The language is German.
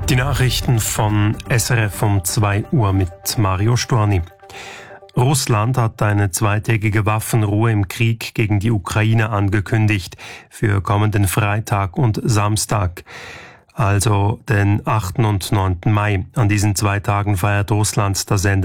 Die Nachrichten von SRF um 2 Uhr mit Mario Storni. Russland hat eine zweitägige Waffenruhe im Krieg gegen die Ukraine angekündigt für kommenden Freitag und Samstag, also den 8. und 9. Mai. An diesen 2 Tagen feiert Russland das Ende